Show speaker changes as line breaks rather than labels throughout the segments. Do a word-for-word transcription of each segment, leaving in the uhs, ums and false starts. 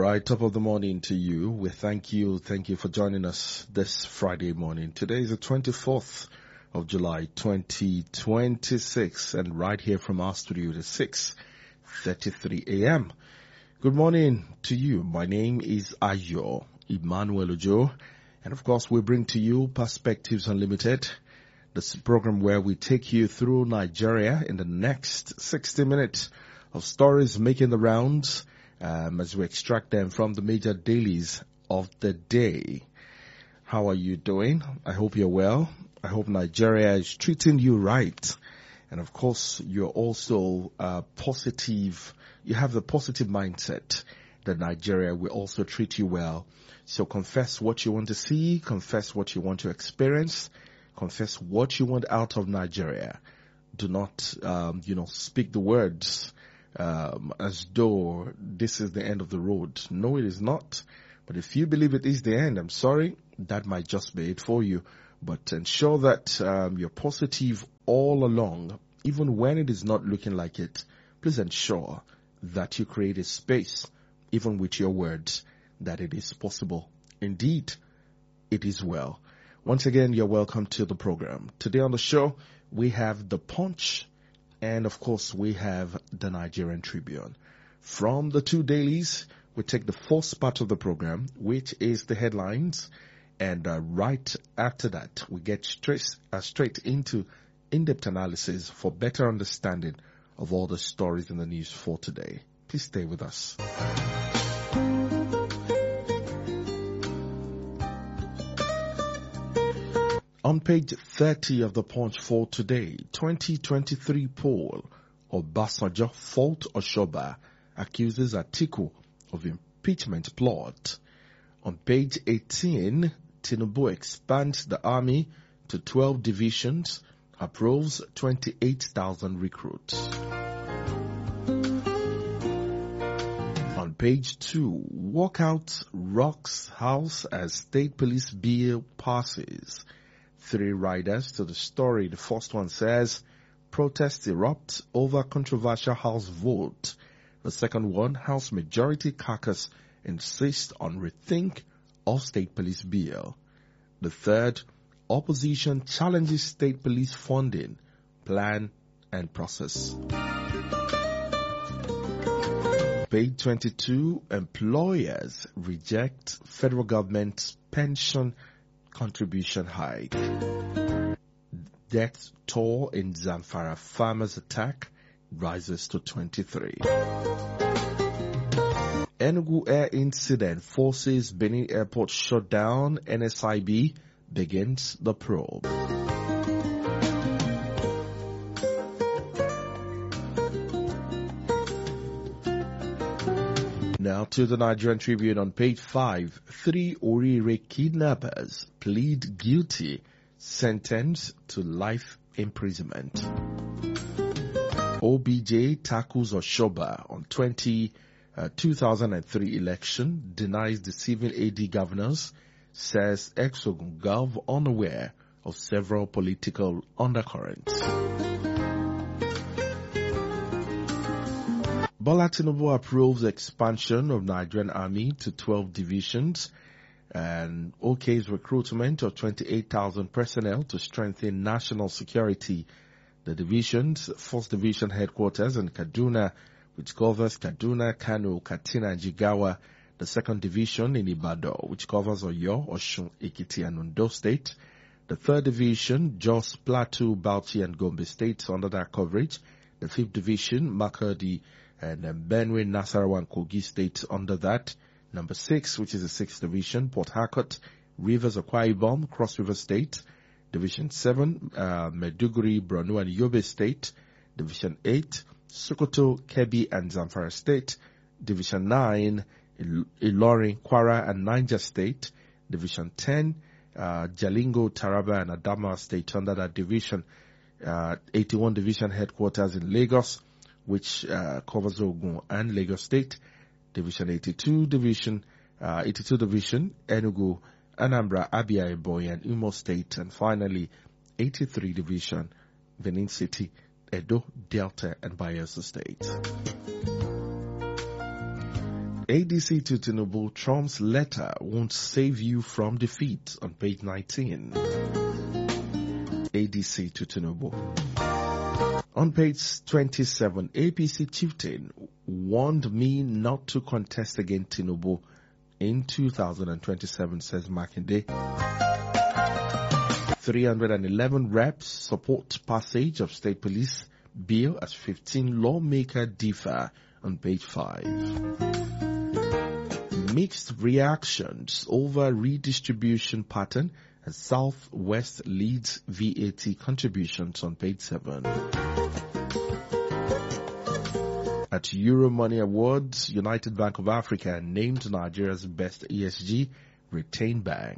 right, top of the morning to you. We thank you. Thank you for joining us this Friday morning. Today is the twenty-fourth of July, twenty twenty-six, and right here from our studio at six thirty-three a.m. Good morning to you. My name is Ayo Emmanuel Ojo, and of course we bring to you Perspectives Unlimited, this program where we take you through Nigeria in the next sixty minutes of stories making the rounds, Um, as we extract them from the major dailies of the day. How are you doing? I hope you're well. I hope Nigeria is treating you right. And of course, you're also uh, positive. You have the positive mindset that Nigeria will also treat you well. So confess what you want to see. Confess what you want to experience. Confess what you want out of Nigeria. Do not, um, you know, speak the words Um, as though this is the end of the road. No, it is not. But if you believe it is the end, I'm sorry, that might just be it for you. But ensure that um, you're positive all along, even when it is not looking like it. Please ensure that you create a space, even with your words, that it is possible. Indeed, it is well. Once again, you're welcome to the program. Today on the show, we have The Punch, and of course, we have the Nigerian Tribune. From the two dailies, we take the first part of the program, which is the headlines. And uh, right after that, we get straight, uh, straight into in-depth analysis for better understanding of all the stories in the news for today. Please stay with us. On page thirty of the Punch for today, twenty twenty-three poll, Obasanjo fault Oshoba, accuses Atiku of impeachment plot. On page eighteen, Tinubu expands the army to twelve divisions, approves twenty-eight thousand recruits. On page two, walkout rocks house as state police bill passes. Three riders to the story. The first one says, protests erupt over controversial House vote. The second one, House Majority Caucus insists on rethink of state police bill. The third, opposition challenges state police funding, plan and process. Page twenty-two, employers reject federal government's pension contribution hike. Death toll in Zamfara farmers attack rises to twenty-three. Enugu air incident forces Benin airport shut down. N S I B begins the probe. Now to the Nigerian Tribune on page five. Three Orire kidnappers plead guilty, sentenced to life imprisonment. O B J tackles Oshoba on twenty, uh, two thousand three election, denies deceiving A D governors, says ex-Ogun Gov unaware of several political undercurrents. Bola Tinubu approves expansion of Nigerian Army to twelve divisions and OK's recruitment of twenty-eight thousand personnel to strengthen national security. The divisions, first Division headquarters in Kaduna, which covers Kaduna, Kano, Katsina, and Jigawa. The second Division in Ibadan, which covers Oyo, Osun, Ekiti, and Ondo State. The third Division, Jos, Plateau, Bauchi, and Gombe States under that coverage. The fifth Division, Makurdi, and um, Benue, Nasarawa, and Kogi States under that. Number six, which is the sixth division, Port Harcourt, Rivers, Akwa Ibom, Cross River State. Division seven, uh, Meduguri, Borno, and Yobe State. Division eight, Sokoto, Kebbi, and Zamfara State. Division nine, Il- Ilorin, Kwara, and Niger State. Division ten, uh, Jalingo, Taraba, and Adamawa State under that division. Uh, eighty-one Division headquarters in Lagos, which uh, covers Ogun and Lagos State. Division eighty-two Division, uh, eighty-two Division, Enugu, Anambra, Abia, Ebonyi, and Imo State. And finally, eighty-three Division, Benin City, Edo, Delta, and Bayelsa State. A D C to Tinubu, Trump's letter won't save you from defeat on page nineteen. A D C to Tinubu. On page twenty-seven, A P C chieftain warned me not to contest against Tinubu in two thousand twenty-seven, says Makinde. three hundred eleven reps support passage of state police bill as fifteen lawmakers differ on page five. Mixed reactions over redistribution pattern as Southwest leads V A T contributions on page seven. At Euromoney Awards, United Bank of Africa named Nigeria's best E S G retained bank.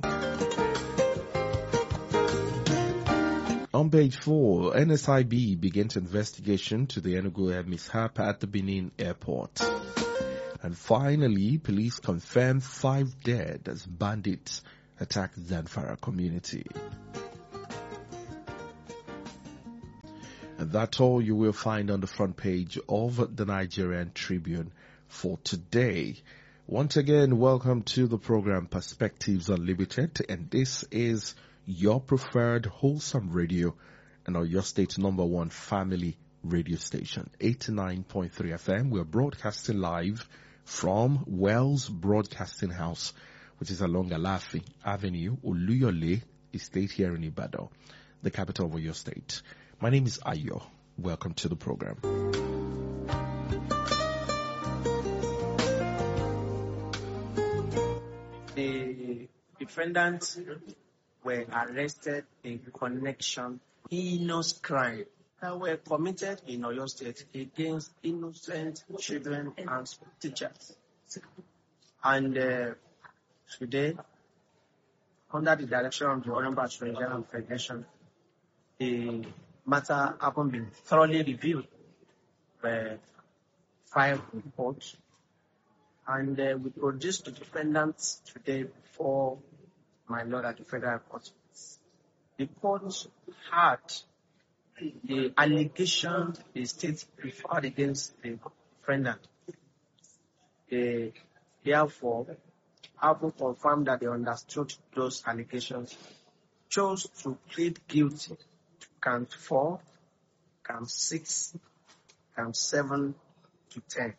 On page four, N S I B begins investigation to the Enugu mishap at the Benin airport. And finally, police confirm five dead as bandits attack Zamfara community. And that's all you will find on the front page of the Nigerian Tribune for today. Once again, welcome to the program Perspectives Unlimited, and this is your preferred wholesome radio and your state's number one family radio station, eighty-nine point three F M. We're broadcasting live from Wells Broadcasting House, which is along Alafi Avenue, Oluyole Estate here in Ibadan, the capital of your state. My name is Ayo. Welcome to the program.
The defendants were arrested in connection heinous crime that were committed in Oyo State against innocent children and teachers. And uh, today, under the direction of the Honorable Attorney General of Federation, the matter having been thoroughly reviewed by five reports, and uh, we produced the defendants today before my Lord at the Federal Court. The court had the allegation the state preferred against the defendant. They therefore have confirmed that they understood those allegations, chose to plead guilty to count four, count six, count seven to ten,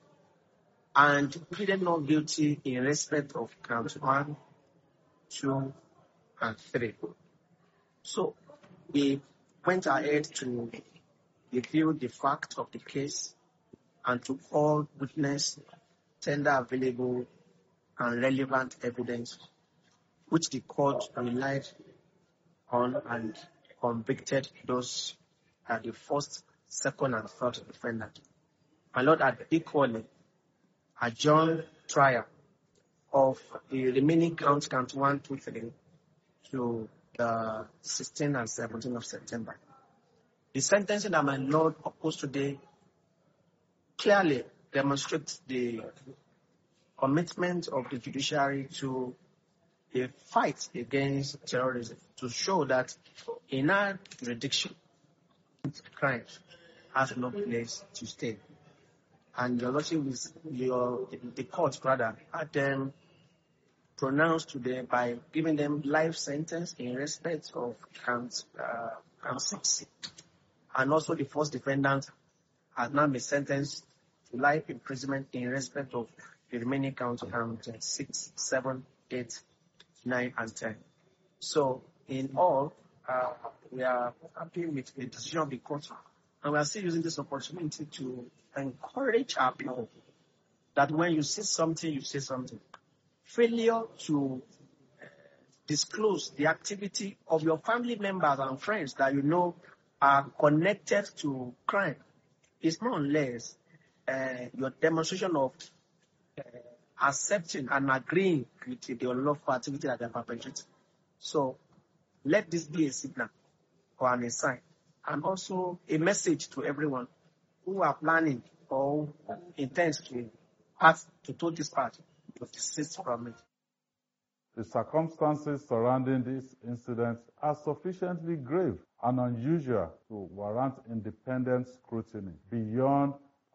and pleaded not guilty in respect of count one, two, and three. So we went ahead to review the fact of the case and to all witness, tender available and relevant evidence, which the court relied on and convicted those at the first, second, and third defendant. My Lord had equally adjourned trial of the remaining counts, count one, two, three, to the sixteenth and seventeenth of September. The sentencing that my Lord proposed today clearly demonstrates the commitment of the judiciary to a fight against terrorism, to show that in our jurisdiction, crime has no place to stay. And your Lordship, your, the court rather, had them pronounced today by giving them life sentence in respect of count, uh, count six. And also the first defendant has now been sentenced to life imprisonment in respect of the remaining counts, count six, seven, eight, nine, and ten. So in all, uh, we are happy with the decision of the court, and we are still using this opportunity to encourage our people that when you see something, you say something. Failure to uh, disclose the activity of your family members and friends that you know are connected to crime is more or less uh, your demonstration of uh, accepting and agreeing with the unlawful activity that they are perpetrating. So let this be a signal or an sign, and also a message to everyone who are planning or intends to pass to tow this part to desist from it.
The circumstances surrounding this incident are sufficiently grave and unusual to warrant independent scrutiny beyond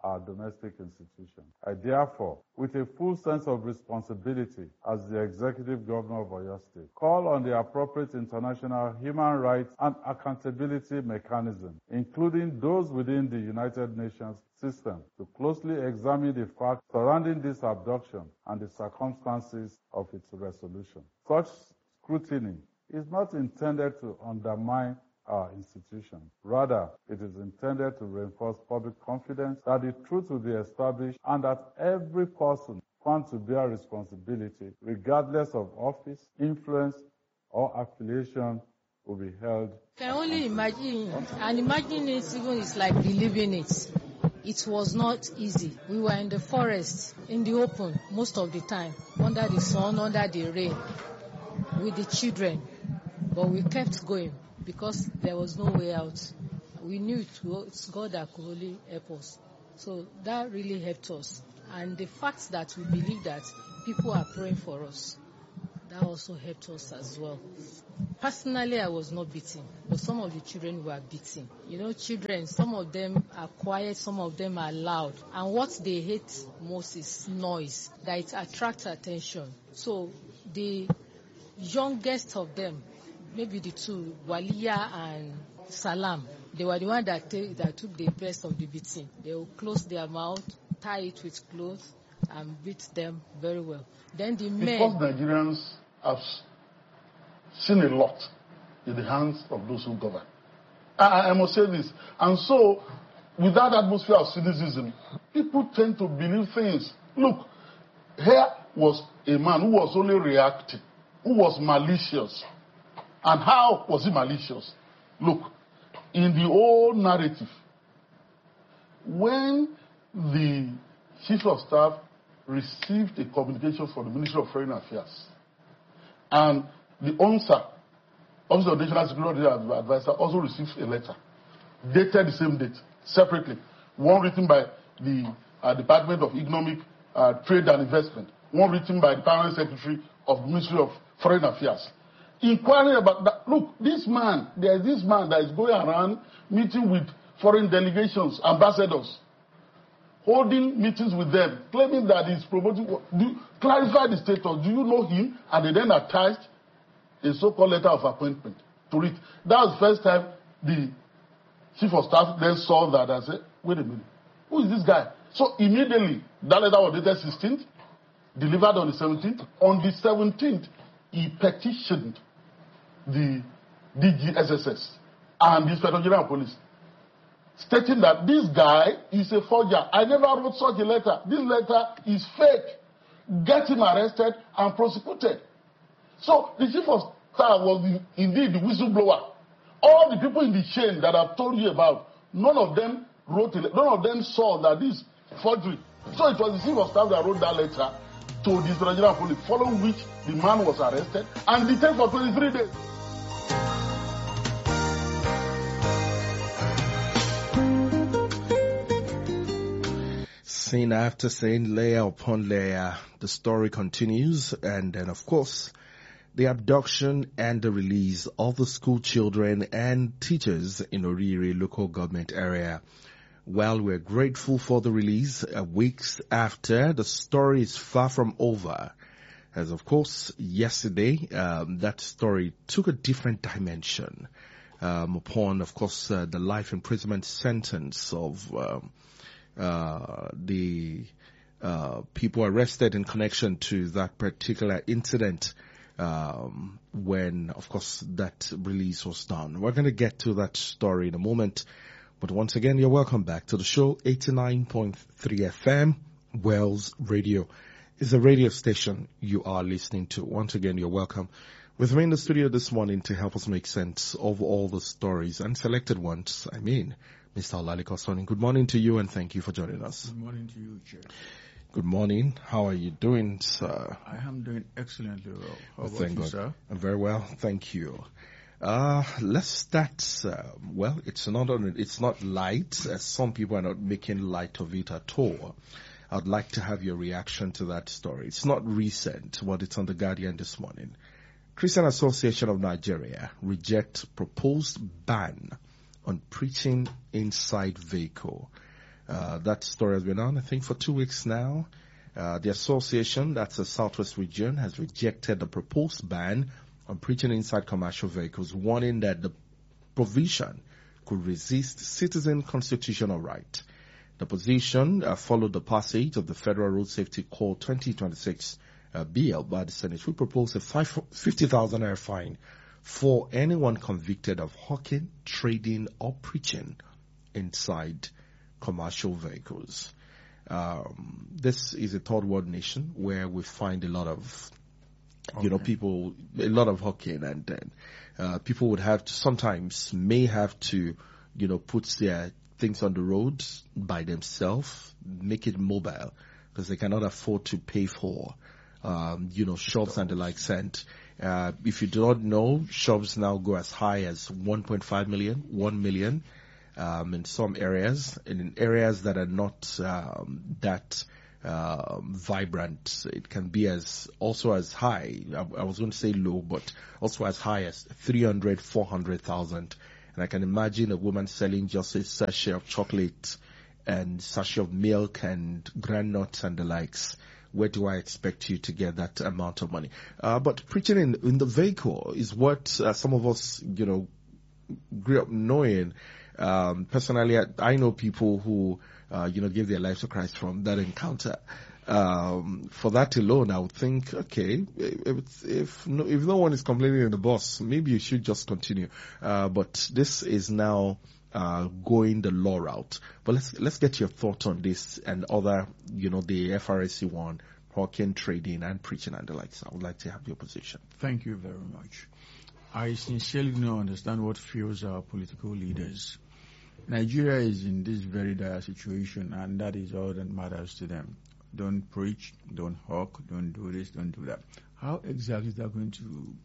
our domestic institutions. I therefore, with a full sense of responsibility as the Executive Governor of Oyo State, call on the appropriate international human rights and accountability mechanism, including those within the United Nations system, to closely examine the facts surrounding this abduction and the circumstances of its resolution. Such scrutiny is not intended to undermine our institutions. Rather, it is intended to reinforce public confidence that the truth will be established and that every person found to bear responsibility, regardless of office, influence, or affiliation, will be held.
Can only imagine, and imagine it even is like believing it. It was not easy. We were in the forest, in the open, most of the time, under the sun, under the rain, with the children. But we kept going because there was no way out. We knew it was God that could only help us. So that really helped us. And the fact that we believe that people are praying for us, that also helped us as well. Personally, I was not beaten, but some of the children were beaten. You know, children, some of them are quiet, some of them are loud. And what they hate most is noise, that it attracts attention. So the youngest of them, maybe the two, Waliya and Salam, they were the ones that, that took the best of the beating. They will close their mouth, tie it with clothes, and beat them very well. Then the men...
Because Nigerians have seen a lot in the hands of those who govern. I, I must say this. And so, with that atmosphere of cynicism, people tend to believe things. Look, here was a man who was only reacting, who was malicious. And how was he malicious? Look, in the old narrative, when the Chief of Staff received a communication from the Ministry of Foreign Affairs, and the ONSA, Office of National Security Advisor, also received a letter, dated the same date, separately. One written by the uh, Department of Economic uh, Trade and Investment, one written by the Permanent Secretary of the Ministry of Foreign Affairs, inquiring about that. Look, this man, there is this man that is going around meeting with foreign delegations, ambassadors, holding meetings with them, claiming that he's promoting. Do, clarify the status. Do you know him? And they then attached a so-called letter of appointment to it. That was the first time the Chief of Staff then saw that and said, wait a minute, who is this guy? So immediately, that letter was dated sixteenth, delivered on the seventeenth. On the seventeenth, he petitioned the D G S S S and the Inspector General of Police, stating that this guy is a forger. I never wrote such a letter. This letter is fake. Get him arrested and prosecuted. So the Chief of Staff was the, indeed the whistleblower. All the people in the chain that I've told you about, none of them wrote it. None of them saw that this forgery. So it was the Chief of Staff that wrote that letter to the Inspector General of Police, following which the man was arrested and detained for twenty-three days.
Scene after scene, layer upon layer, the story continues, and then of course, the abduction and the release of the school children and teachers in Oriri local government area. Well, we're grateful for the release uh, weeks after. The story is far from over. As of course, yesterday, um, that story took a different dimension um, upon, of course, uh, the life imprisonment sentence of um, uh, the uh, people arrested in connection to that particular incident. Um, when, of course, that release was done. We're going to get to that story in a moment. But once again, you're welcome back to the show. eighty-nine point three F M, Wells Radio is a radio station you are listening to. Once again, you're welcome. With me in the studio this morning to help us make sense of all the stories and selected ones, I mean, Mister Olaliko Sonny. Good morning to you and thank you for joining us.
Good morning to you, Chair.
Good morning. How are you doing, sir?
I am doing excellently well. How about
Thank
you,
God.
sir?
I'm very well, thank you. Uh, let's start, uh, well, it's not on, it's not light, as some people are not making light of it at all. I'd like to have your reaction to that story. It's not recent, but it's on The Guardian this morning. Christian Association of Nigeria reject proposed ban on preaching inside vehicle. Uh, that story has been on, I think, for two weeks now. Uh, the association, that's the Southwest region, has rejected the proposed ban on preaching inside commercial vehicles, warning that the provision could resist citizen constitutional right. The position uh, followed the passage of the Federal Road Safety Code twenty twenty-six uh, bill by the Senate, who proposed a fifty thousand naira fine for anyone convicted of hawking, trading, or preaching inside commercial vehicles. Um, this is a third world nation where we find a lot of, you okay. know, people, a lot of hawking, and then uh, people would have to, sometimes may have to, you know, put their things on the road by themselves, make it mobile, because they cannot afford to pay for, um, you know, shops and the likes. And uh, if you do not know, shops now go as high as one point five million, one million. Um, in some areas, and in areas that are not um, that uh, vibrant, it can be as also as high. I, I was going to say low, but also as high as three hundred, four hundred thousand. And I can imagine a woman selling just a sachet of chocolate and sachet of milk and granuts and the likes. Where do I expect you to get that amount of money? Uh, but preaching in, in the vehicle is what uh, some of us, you know, grew up knowing. Um, personally, I, I know people who, uh, you know, gave their lives to Christ from that encounter. Um, for that alone, I would think, okay, if, if no, if no one is complaining in the bus, maybe you should just continue. Uh, but this is now, uh, going the law route. But let's, let's get your thoughts on this and other, you know, the F R S C one, hawking, trading, and preaching and the likes. I would like to have your position.
Thank you very much. I sincerely don't understand what fuels our political leaders. Nigeria is in this very dire situation, and that is all that matters to them. Don't preach, don't hawk, don't do this, don't do that. How exactly is that going to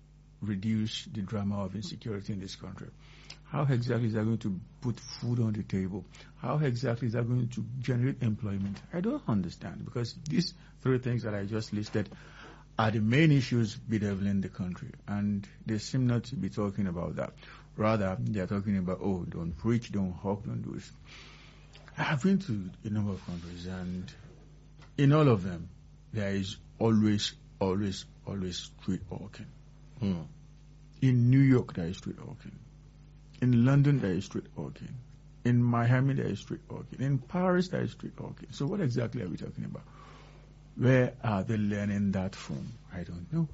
reduce the drama of insecurity in this country? How exactly is that going to put food on the table? How exactly is that going to generate employment? I don't understand, because these three things that I just listed are the main issues bedeviling the country, and they seem not to be talking about that. Rather, they are talking about, oh, don't preach, don't hawk, don't do this. I've been to a number of countries, and in all of them, there is always, always, always street hawking.
Hmm.
In New York, there is street hawking. In London, there is street hawking. In Miami, there is street hawking. In Paris, there is street hawking. So what exactly are we talking about? Where are they learning that from? I don't know.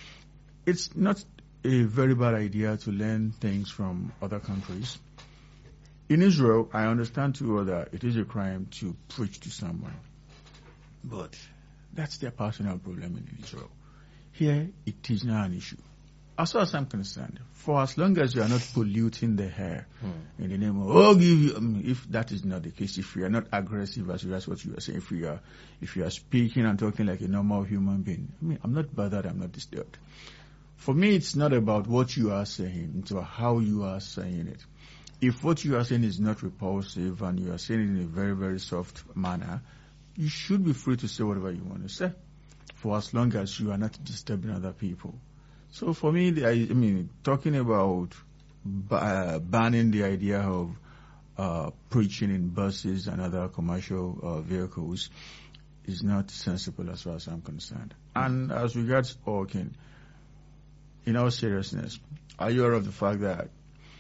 It's not a very bad idea to learn things from other countries. In Israel, I understand too that it is a crime to preach to someone. But that's their personal problem in Israel. Here, it is not an issue. As far as I'm concerned, for as long as you are not polluting the air hmm. in the name of, oh, give you, I mean, if that is not the case, if you are not aggressive as that's what you are saying, if you are, if you are speaking and talking like a normal human being, I mean, I'm not bothered, I'm not disturbed. For me, it's not about what you are saying, it's about how you are saying it. If what you are saying is not repulsive and you are saying it in a very, very soft manner, you should be free to say whatever you want to say, for as long as you are not disturbing other people. So for me, I, I mean, talking about uh, banning the idea of uh, preaching in buses and other commercial uh, vehicles is not sensible as far as I'm concerned. And as regards hawking, in all seriousness, are you aware of the fact that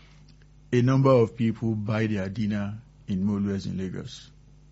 a number of people buy their dinner in Molwes in Lagos?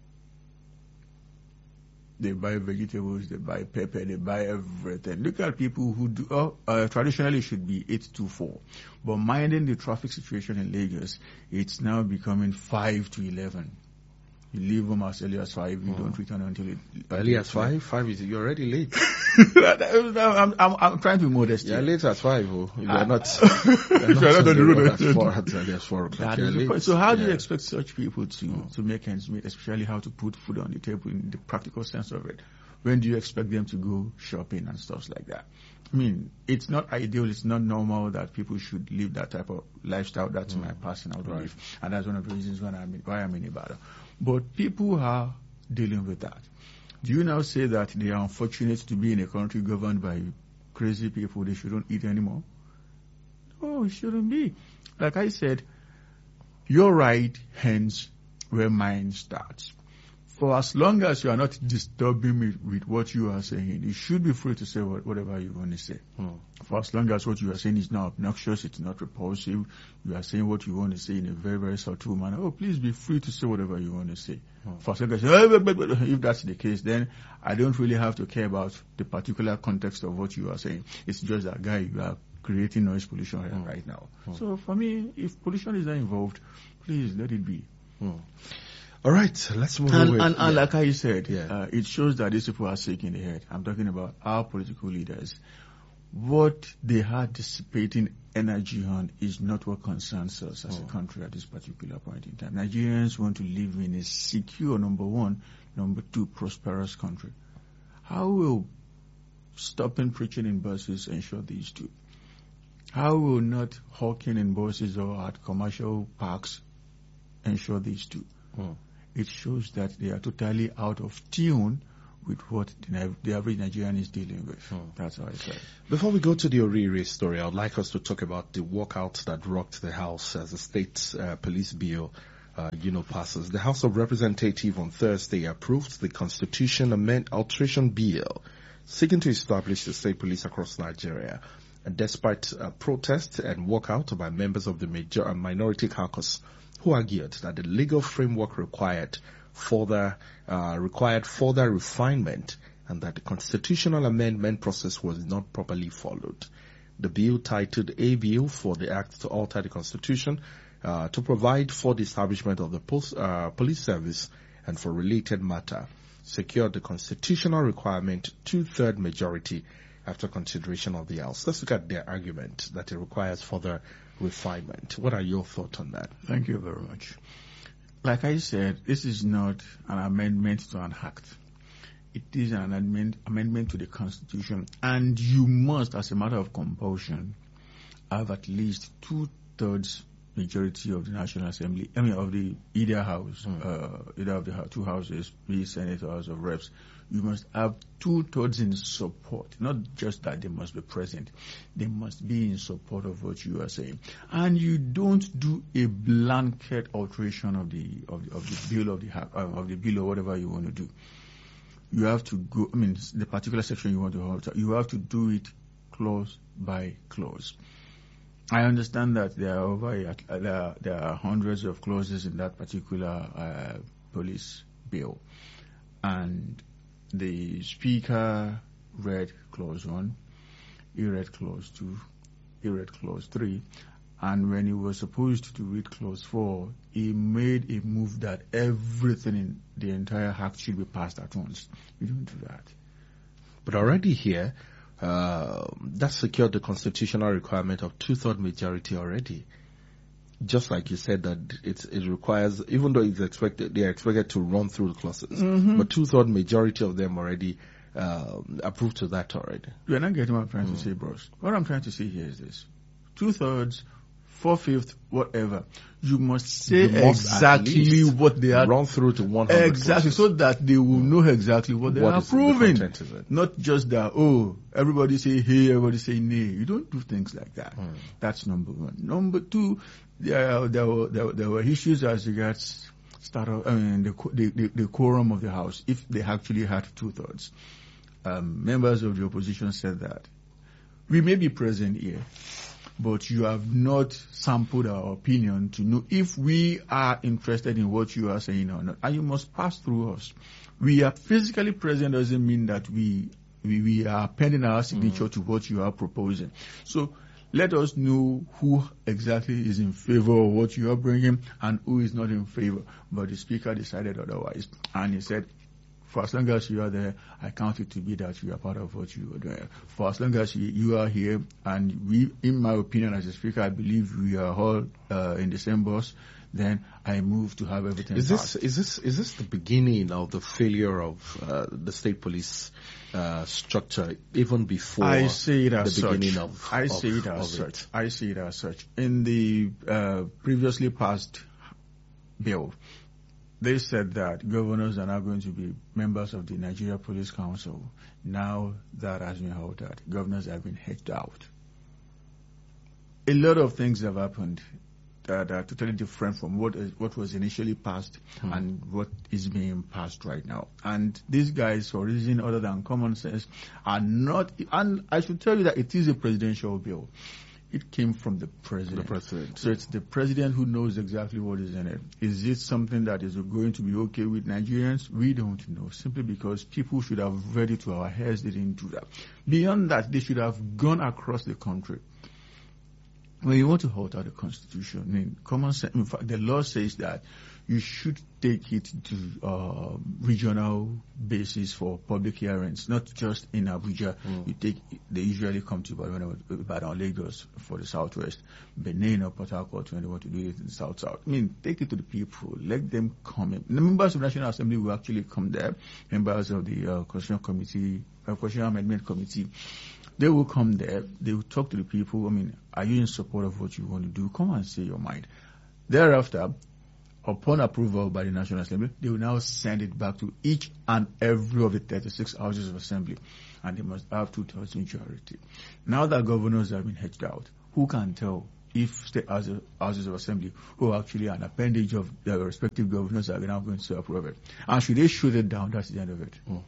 They buy vegetables, they buy pepper, they buy everything. Look at people who do, oh, uh, traditionally should be eight to four. But minding the traffic situation in Lagos, it's now becoming five to eleven. You leave home as early as five, you oh. don't return until it.
Early as five? Five is, you're already late.
I'm, I'm, I'm trying to be modest.
You're late at five, oh. You're
uh,
not, you're not,
not on the road.
At four, at four o'clock. You're late.
So how yeah. do you expect such people to,
oh.
to make ends meet, especially how to put food on the table in the practical sense of it? When do you expect them to go shopping and stuff like that? I mean, it's not ideal, it's not normal that people should live that type of lifestyle. That's mm. my personal belief. Right. And that's one of the reasons why I'm in, why I'm in Ibadan. But people are dealing with that. Do you now say that they are unfortunate to be in a country governed by crazy people, they shouldn't eat anymore? No, it shouldn't be. Like I said, your right ends where mine starts. For as long as you are not disturbing me with what you are saying, you should be free to say what, whatever you want to say.
Hmm.
For as long as what you are saying is not obnoxious, it's not repulsive, you are saying what you want to say in a very, very subtle manner, oh, please be free to say whatever you want to say. Hmm. For as long as, if that's the case, then I don't really have to care about the particular context of what you are saying. It's just that, guy, you are creating noise pollution hmm. right now. Hmm. So for me, if pollution is not involved, please let it be.
Hmm. All right, let's move
and,
on.
And, and yeah. like I said,
yeah.
uh, it shows that these people are sick in the head. I'm talking about our political leaders. What they are dissipating energy on is not what concerns us as oh. a country at this particular point in time. Nigerians want to live in a secure, number one, number two, prosperous country. How will stopping preaching in buses ensure these two? How will not hawking in buses or at commercial parks ensure these two? Oh. It shows that they are totally out of tune with what the, the average Nigerian is dealing with. Hmm. That's how I say.
Before we go to the Oriri story, I would like us to talk about the walkout that rocked the House as the state uh, police bill, uh, you know, passes. The House of Representatives on Thursday approved the Constitution Amendment Alteration Bill, seeking to establish the state police across Nigeria. And despite uh, protests and walkout by members of the major, uh, minority caucus, who argued that the legal framework required further uh, required further refinement and that the constitutional amendment process was not properly followed. The bill, titled A Bill for the Act to Alter the Constitution uh, to provide for the establishment of the post, uh, police service and for related matter, secured the constitutional requirement two-third majority after consideration of the House. Let's look at their argument that it requires further refinement. What are your thoughts on that?
Thank you very much. Like I said, this is not an amendment to an act. It is an amendment, amendment to the Constitution, and you must, as a matter of compulsion, have at least two-thirds majority of the National Assembly, I mean of the either house, mm. uh, either of the two houses, be it Senate or House of Reps. You must have two-thirds in support. Not just that they must be present. They must be in support of what you are saying. And you don't do a blanket alteration of the of the, of the bill of the uh, of the bill or whatever you want to do. You have to go. I mean, the particular section you want to alter. You have to do it clause by clause. I understand that there are over uh, there, are, there are hundreds of clauses in that particular uh, police bill, and the Speaker read clause one, he read clause two, he read clause three, and when he was supposed to read clause four, he made a move that everything in the entire act should be passed at once. You don't do that.
But already here, uh, that secured the constitutional requirement of two-third majority already. Just like you said that it it requires, even though it's expected, they are expected to run through the clauses, mm-hmm. but two-third majority of them already uh, approved to that already.
You're not getting what I'm trying mm. to say, bros. What I'm trying to say here is this: two-thirds, four-fifths, whatever. You must say you must exactly what they are.
Run through to one hundred
exactly,
process.
So that they will mm. know exactly what they
what
are
is
approving.
The content, is it?
Not just that, oh, everybody say hey, everybody say nay. You don't do things like that. Mm. That's number one. Number two, there, there, were, there, there were issues as regards start of, I mean, the, the, the, the quorum of the House, if they actually had two-thirds. Um, members of the opposition said that we may be present here, but you have not sampled our opinion to know if we are interested in what you are saying or not. And you must pass through us. We are physically present doesn't mean that we we, we are appending our signature mm. to what you are proposing. So let us know who exactly is in favor of what you are bringing and who is not in favor. But the Speaker decided otherwise. And he said, for as long as you are there, I count it to be that you are part of what you are doing. For as long as you, you are here, and we, in my opinion as a Speaker, I believe we are all uh, in the same bus, then I move to have everything.
Is this
passed.
is this is this the beginning of the failure of uh, the state police uh, structure, even before
I see it as
the
such.
beginning of?
I
of,
see it as
of
such.
It.
I see it as such. In the uh, previously passed bill, they said that governors are now going to be members of the Nigeria Police Council. Now that has been altered. Governors have been hedged out. A lot of things have happened that are totally different from what is, what was initially passed hmm. and what is being passed right now. And these guys, for reason other than common sense, are not. And I should tell you that it is a presidential bill. It came from the president.
The president.
So it's the president who knows exactly what is in it. Is it something that is going to be okay with Nigerians? We don't know, simply because people should have read it to our heads. They didn't do that. Beyond that, they should have gone across the country. When you want to alter the constitution, I mean, common sense, in fact, the law says that you should take it to uh, regional basis for public hearings, not just in Abuja. Mm. You take, they usually come to Ibadan, Lagos for the Southwest, Benin or Port Harcourt when they want to do it in the South South. I mean, take it to the people, let them come in. The members of the National Assembly will actually come there, members of the uh, Constitutional Committee, uh, Constitutional Amendment Committee. They will come there, they will talk to the people. I mean, are you in support of what you want to do? Come and say your mind. Thereafter, upon approval by the National Assembly, they will now send it back to each and every of the thirty-six houses of assembly, and they must have two-thirds majority. Now that governors have been hedged out, who can tell if state houses of assembly, who are actually an appendage of their respective governors, are now going to approve it? And should they shoot it down, that's the end of it.
Mm.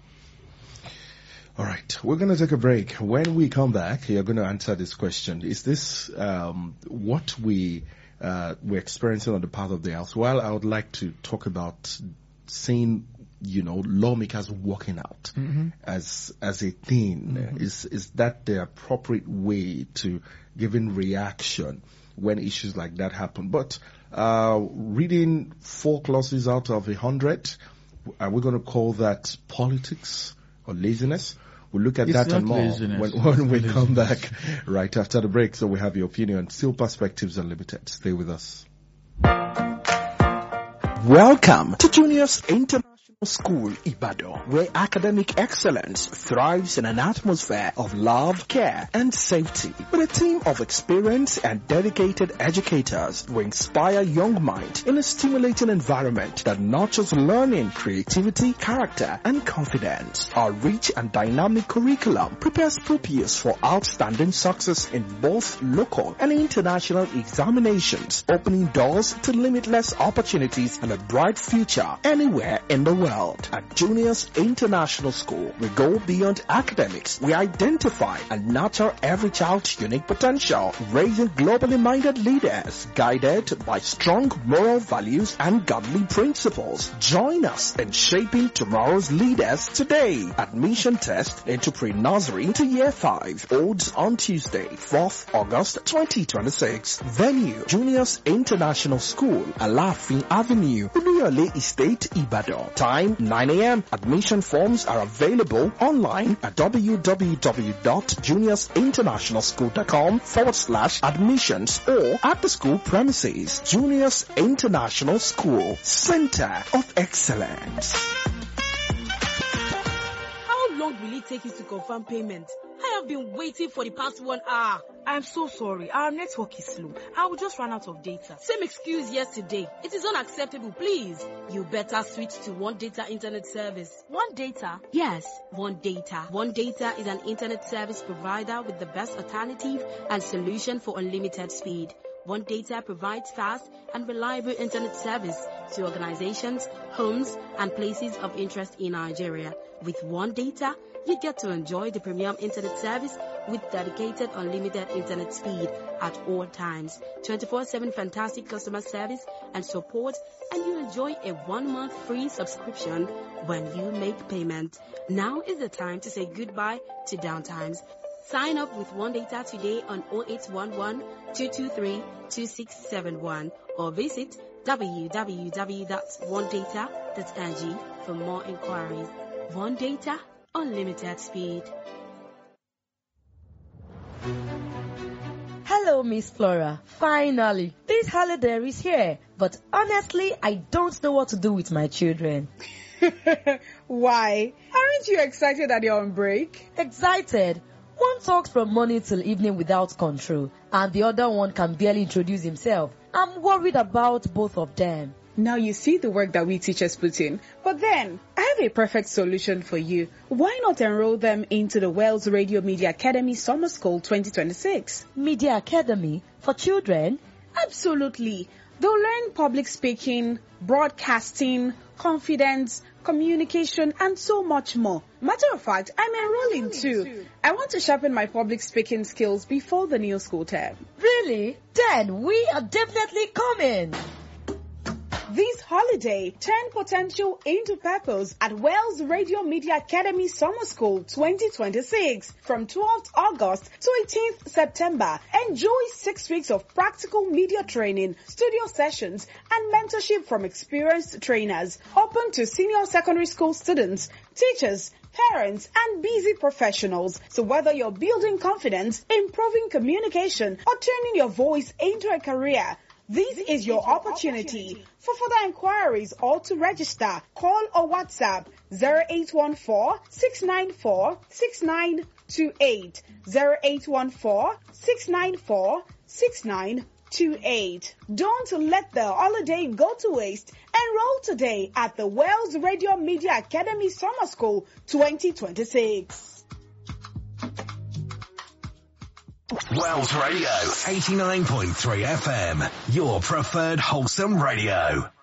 All right, we're going to take a break. When we come back, you're going to answer this question. Is this um, what we, uh, we're experiencing on the part of the House? Well, I would like to talk about seeing, you know, lawmakers walking out mm-hmm. as as a thing. Mm-hmm. Is is that the appropriate way to giving reaction when issues like that happen? But uh, reading four clauses out of a hundred, are we going to call that politics or laziness? We'll look at
it's
that and more
laziness.
when, when we come back right after the break. So we have your opinion. Still Perspectives Unlimited. Stay with us.
Welcome to Junior's International School, Ibadan, where academic excellence thrives in an atmosphere of love, care, and safety. With a team of experienced and dedicated educators who inspire young minds in a stimulating environment that nurtures learning, creativity, character, and confidence. Our rich and dynamic curriculum prepares pupils for outstanding success in both local and international examinations, opening doors to limitless opportunities and a bright future anywhere in the world. At Junior's International School, we go beyond academics. We identify and nurture every child's unique potential, raising globally minded leaders guided by strong moral values and godly principles. Join us in shaping tomorrow's leaders today. Admission test into pre-nursery to year five holds on Tuesday, fourth August twenty twenty-six. Venue, Junior's International School, Alafin Avenue, Uluyole Estate, Ibadan. Time nine a.m. Admission forms are available online at www.juniorsinternationalschool.com forward slash admissions or at the school premises. Juniors International School, Center of Excellence.
How long will it take you to confirm payment? I have been waiting for the past one hour. I'm so sorry. Our network is slow. I will just run out of data. Same excuse yesterday. It is unacceptable, please. You better switch to One Data Internet Service. One Data? Yes, One Data. One Data is an internet service provider with the best alternative and solution for unlimited speed. One Data provides fast and reliable internet service to organizations, homes, and places of interest in Nigeria. With One Data, you get to enjoy the premium internet service with dedicated unlimited internet speed at all times, twenty-four seven fantastic customer service and support, and you enjoy a one-month free subscription when you make payment. Now is the time to say goodbye to downtimes. Sign up with One Data today on zero eight one one, two two three, two six seven one or visit w w w dot one data dot n g for more inquiries. One Data, unlimited speed.
Hello, Miss Flora. Finally, this holiday is here. But honestly, I don't know what to do with my children.
Why? Aren't you excited that you're on break?
Excited? One talks from morning till evening without control, and the other one can barely introduce himself. I'm worried about both of them.
Now you see the work that we teachers put in. But then, I have a perfect solution for you. Why not enroll them into the Wells Radio Media Academy Summer School twenty twenty-six?
Media Academy? For children?
Absolutely. They'll learn public speaking, broadcasting, confidence, communication, and so much more. Matter of fact, I'm enrolling too. I want to sharpen my public speaking skills before the new school term.
Really? Then we are definitely coming.
This holiday, turn potential into purpose at Wells Radio Media Academy Summer School twenty twenty-six. From twelfth August to eighteenth September, enjoy six weeks of practical media training, studio sessions, and mentorship from experienced trainers. Open to senior secondary school students, teachers, parents, and busy professionals. So whether you're building confidence, improving communication, or turning your voice into a career, this is your opportunity. For further inquiries or to register, call or WhatsApp zero eight one four, six nine four, six nine two eight, zero eight one four, six nine four, six nine two eight. Don't let the holiday go to waste. Enroll today at the Wells Radio Media Academy Summer School twenty twenty-six.
Wells Radio, eighty-nine point three F M, your preferred wholesome radio.